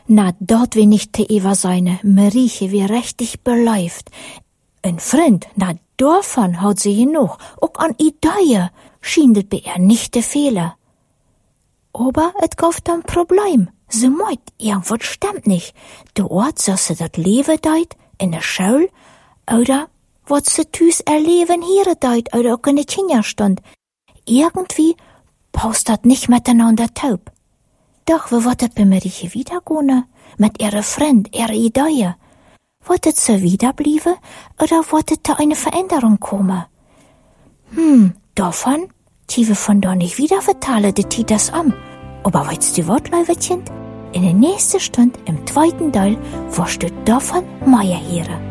Na, dort wie nicht über seine Marieche wie richtig beläuft. Ein Freund, na davon hat sie genug. Auch an Ideeën schien das bei nicht te fehlen. Aber es gab ein Problem. Sie meint, irgendwas stimmt nicht. Der Ort, so sie das Leben deit, in der Schule, oder was sie thuis erleben hier deit, oder auch in der Kinderstund. Irgendwie passt das nicht miteinander taub. Doch, wie wird es bei Marieche wiedergehen? Mit ihrer Freund, ihrer Ideeën? Wird es so wiederbleiben, oder wird es da eine Veränderung kommen? Davon, die wir von da nicht wieder vertalen, die Tiet das an. Aber weißt du was, Leibertchen? In der nächsten Stunde, im zweiten Teil, wirst du davon mehr hören.